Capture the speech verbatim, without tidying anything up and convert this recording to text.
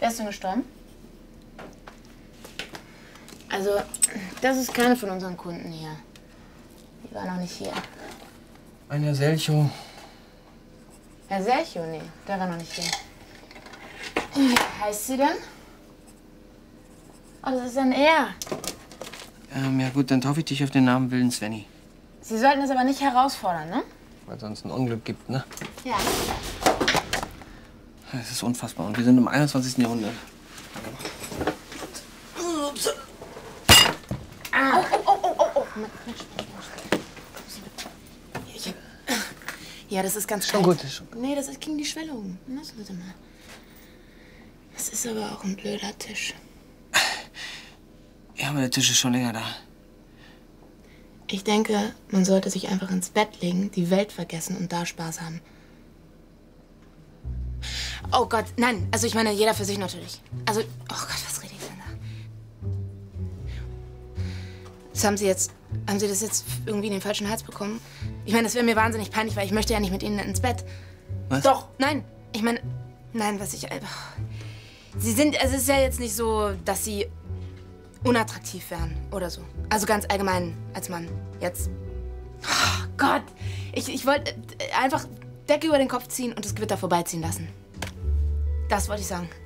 Wer ist denn gestorben? Also, das ist keine von unseren Kunden hier. Die war noch nicht hier. Ein Herr Selchow. Herr Selchow? Nee, der war noch nicht hier. Wie heißt sie denn? Oh, das ist ein Er. Ähm, ja gut, dann taufe ich dich auf den Namen Willen Svenny. Sie sollten es aber nicht herausfordern, ne? Weil sonst ein Unglück gibt, ne? Ja. Es ist unfassbar. Und wir sind im einundzwanzigsten Jahrhundert. Ah. Oh, oh, oh, oh, oh. Ich hab... Ja, das ist ganz Schon kalt. gut, ist schon gut. Nee, das ist gegen die Schwellung. Lass bitte mal. Das ist aber auch ein blöder Tisch. Ja, aber der Tisch ist schon länger da. Ich denke, man sollte sich einfach ins Bett legen, die Welt vergessen und da Spaß haben. Oh Gott, nein. Also ich meine, jeder für sich natürlich. Also, oh Gott, was rede ich denn da? Das haben Sie jetzt, haben Sie das jetzt irgendwie in den falschen Hals bekommen? Ich meine, das wäre mir wahnsinnig peinlich, weil ich möchte ja nicht mit Ihnen ins Bett. Was? Doch, nein. Ich meine, nein, was ich... Sie sind, also es ist ja jetzt nicht so, dass Sie unattraktiv wären oder so. Also ganz allgemein als Mann. Jetzt. Oh Gott. Ich, ich wollte einfach Decke über den Kopf ziehen und das Gewitter vorbeiziehen lassen. Das wollte ich sagen.